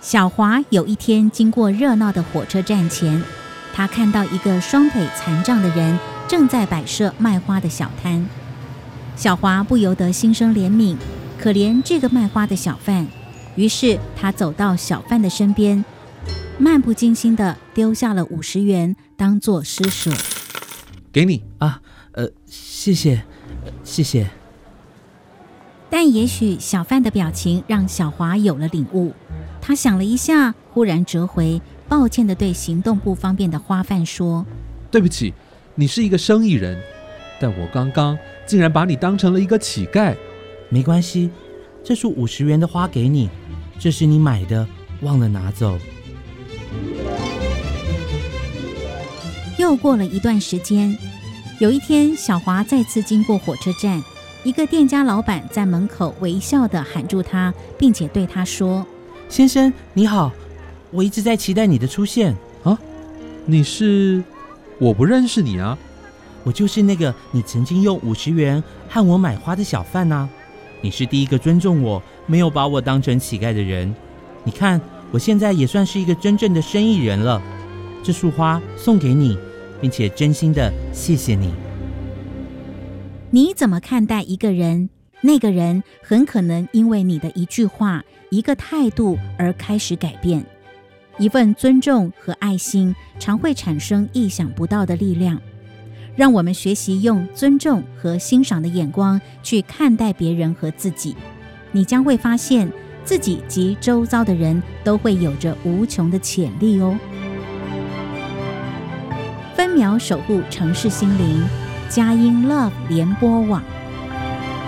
小华有一天经过热闹的火车站前，他看到一个双腿残障的人正在摆设卖花的小摊。小华不由得心生怜悯，可怜这个卖花的小贩，于是他走到小贩的身边，漫不经心地丢下了50元当作施舍。 给你啊，谢谢，谢谢。 但也许小贩的表情让小华有了领悟，他想了一下，忽然折回，抱歉地对行动不方便的花贩说： 对不起，你是一个生意人，但我刚刚竟然把你当成了一个乞丐。 没关系，这束50元的花给你，这是你买的，忘了拿走。 又过了一段时间，有一天小华再次经过火车站，一个店家老板在门口微笑地喊住他，并且对他说： 先生你好，我一直在期待你的出现。 啊，你是？我不认识你啊。 我就是那个你曾经用50元和我买花的小贩啊。你是第一个尊重我，没有把我当成乞丐的人。你看，我现在也算是一个真正的生意人了。这束花送给你，并且真心的谢谢你。 你怎么看待一个人，那个人很可能因为你的一句话、一个态度而开始改变。一份尊重和爱心常会产生意想不到的力量。让我们学习用尊重和欣赏的眼光去看待别人和自己，你将会发现自己及周遭的人都会有着无穷的潜力哦。分秒守护城市心灵，佳音 Love 联播网。